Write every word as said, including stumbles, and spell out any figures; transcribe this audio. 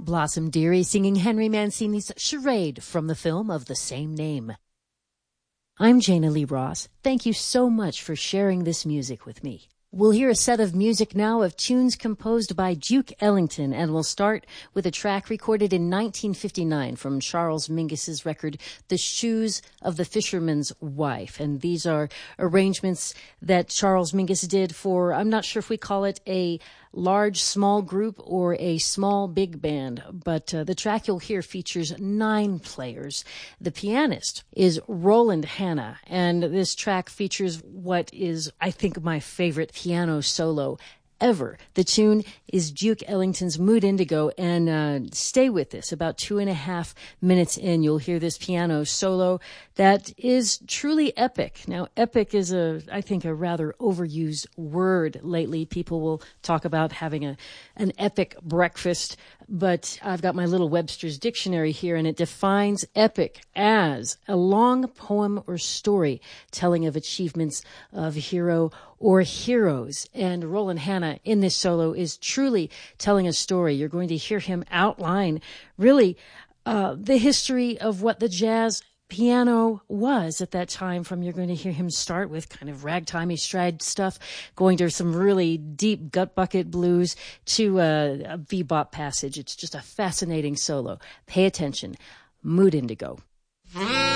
Blossom Dearie singing Henry Mancini's Charade from the film of the same name. I'm Jana Lee Ross. Thank you so much for sharing this music with me. We'll hear a set of music now of tunes composed by Duke Ellington, and we'll start with a track recorded in nineteen fifty-nine from Charles Mingus's record, The Shoes of the Fisherman's Wife. And these are arrangements that Charles Mingus did for, I'm not sure if we call it a large, small group or a small, big band, but uh, the track you'll hear features nine players. The pianist is Roland Hanna, and this track features what is, I think, my favorite piano solo ever. The tune is Duke Ellington's Mood Indigo, and uh, stay with this. About two and a half minutes in, you'll hear this piano solo that is truly epic. Now, epic is, a, I think, a rather overused word lately. People will talk about having a an epic breakfast, but I've got my little Webster's dictionary here, and it defines epic as a long poem or story telling of achievements of a hero or heroes. And Roland Hanna in this solo is truly telling a story. You're going to hear him outline really uh, the history of what the jazz piano was at that time. From you're going to hear him start with kind of ragtimey stride stuff, going to some really deep gut bucket blues to a, a bebop passage. It's just a fascinating solo. Pay attention. Mood Indigo.